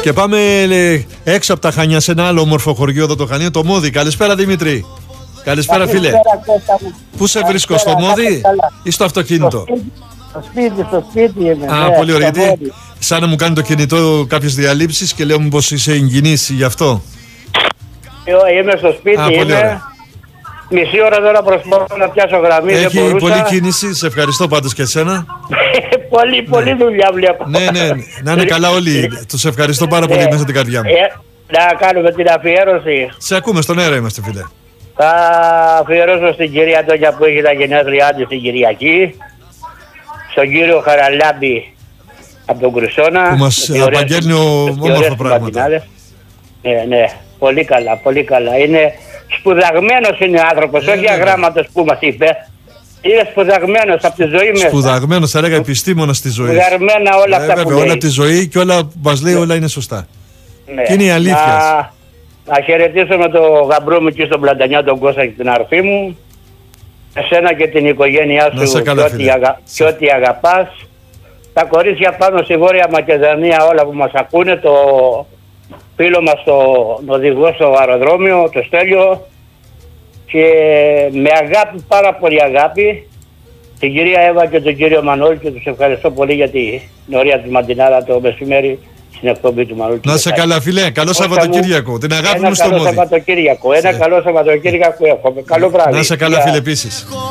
Και πάμε έξω από τα Χανιά σε ένα άλλο όμορφο χωριό εδώ το Χανίο, το Μόδι. Καλησπέρα Δημήτρη. Καλησπέρα φίλε. Πού σε βρίσκω, στο Μόδι ή στο αυτοκίνητο? Στο σπίτι είμαι. Πολύ ωραία, γιατί σαν να μου κάνει το κινητό κάποιες διαλήψεις και λέω μήπως είσαι εγγυνής γι' αυτό. Είμαι στο σπίτι, είμαι. Μισή ώρα τώρα προσπαθώ να πιάσω γραμμή. Έχει πολλή κίνηση, σε ευχαριστώ πάντως και εσένα. Πολύ δουλειά βλέπω. Ναι, να είναι καλά όλοι. Τους ευχαριστώ πάρα πολύ μέσα την καρδιά μου. Να κάνουμε την αφιέρωση. Σε ακούμε, στον αέρα είμαστε φίλε. Θα αφιερώσω στην κυρία Τόνια που έχει τα γενέθλιά της την Κυριακή. Στον κύριο Χαραλάμπη από τον Κρυσόνα. Που μας απαγγέλνει όμορφα πράγματα. Ναι, πολύ καλά, πολύ καλά. Είναι σπουδαγμένος είναι άνθρωπος, όχι αγράμματος που μας είπε. Είναι σπουδαγμένος από τη ζωή μέσα. Σπουδαγμένος, θα λέγα επιστήμονας στη ζωή. Σπουδαγμένα όλα αυτά που λέει. Όλα από τη ζωή και όλα που μας λέει όλα είναι σωστά. Ναι. Και είναι η αλήθεια. Να χαιρετήσω με τον γαμπρό μου και στον Πλατανιά τον Κώστα και την αρφή μου. Εσένα και την οικογένειά σου και ό,τι αγαπάς. Τα κορίτσια πάνω στη Βόρεια Μακεδονία όλα που μας ακούνε. Το φίλο μας τον οδηγό στο αεροδρόμιο, το Στέλιο. Και με αγάπη, πάρα πολύ αγάπη, την κυρία Εύα και τον κύριο Μανώλη, και τους ευχαριστώ πολύ για την ωραία της μαντινάδα το μεσημέρι στην εκπομπή του Μανώλη. Να σε καλά φίλε, καλό Σαββατοκύριακο. Την αγάπη μου στο Μόδι. Ένα καλό Σαββατοκύριακο έχω. Καλό βράδυ. Να σε καλά φίλε επίσης.